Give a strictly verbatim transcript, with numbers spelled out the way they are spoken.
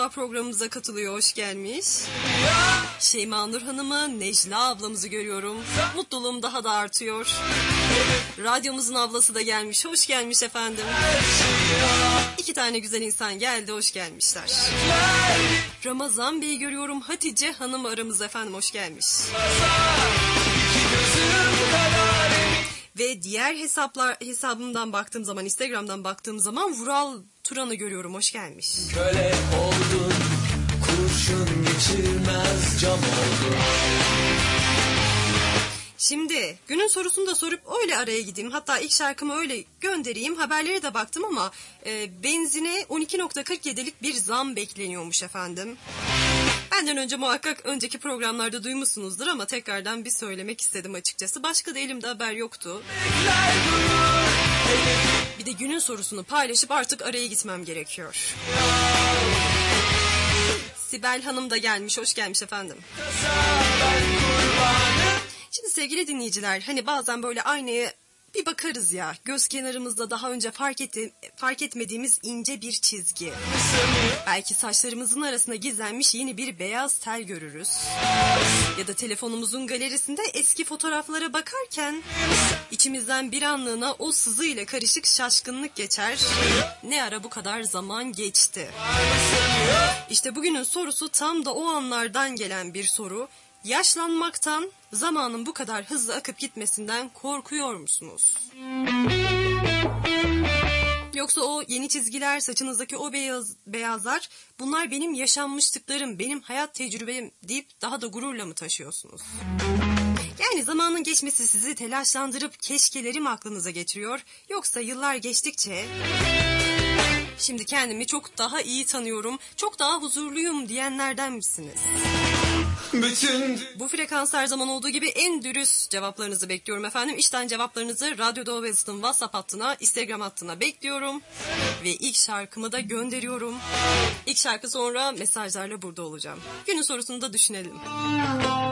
defa programımıza katılıyor, hoş gelmiş. Şeyma Nur Hanım'ı, Necla ablamızı görüyorum. Mutluluğum daha da artıyor. Radyomuzun ablası da gelmiş, hoş gelmiş efendim. İki tane güzel insan geldi, hoş gelmişler. Ramazan Bey'i görüyorum, Hatice Hanım aramızda efendim, hoş gelmiş. Ve diğer hesaplar hesabımdan baktığım zaman, Instagram'dan baktığım zaman Vural Turan'ı görüyorum, hoş gelmiş. Köle oldun, kurşun geçirmez cam oldun. Şimdi günün sorusunu da sorup öyle araya gideyim. Hatta ilk şarkımı öyle göndereyim. Haberlere de baktım ama e, benzine on iki virgül kırk yedilik bir zam bekleniyormuş efendim. Benden önce muhakkak önceki programlarda duymuşsunuzdur ama tekrardan bir söylemek istedim açıkçası. Başka da elimde haber yoktu. Bir de günün sorusunu paylaşıp artık araya gitmem gerekiyor. Sibel Hanım da gelmiş, hoş gelmiş efendim. Şimdi sevgili dinleyiciler, hani bazen böyle aynaya bir bakarız ya, göz kenarımızda daha önce fark, etti, fark etmediğimiz ince bir çizgi. Belki saçlarımızın arasında gizlenmiş yeni bir beyaz tel görürüz. Ya da telefonumuzun galerisinde eski fotoğraflara bakarken içimizden bir anlığına o sızı ile karışık şaşkınlık geçer. Ne ara bu kadar zaman geçti? İşte bugünün sorusu tam da o anlardan gelen bir soru. Yaşlanmaktan, zamanın bu kadar hızlı akıp gitmesinden korkuyor musunuz? Yoksa o yeni çizgiler, saçınızdaki o beyaz, beyazlar, bunlar benim yaşanmışlıklarım, benim hayat tecrübem deyip daha da gururla mı taşıyorsunuz? Yani zamanın geçmesi sizi telaşlandırıp keşkeleri mi aklınıza getiriyor? Yoksa yıllar geçtikçe şimdi kendimi çok daha iyi tanıyorum, çok daha huzurluyum diyenlerden misiniz? Bütün... Bu frekans her zaman olduğu gibi en dürüst cevaplarınızı bekliyorum efendim. İşten cevaplarınızı Radyo Doğu Beyazıt'ın WhatsApp hattına, Instagram hattına bekliyorum. Ve ilk şarkımı da gönderiyorum. İlk şarkı sonra mesajlarla burada olacağım. Günün sorusunu da düşünelim.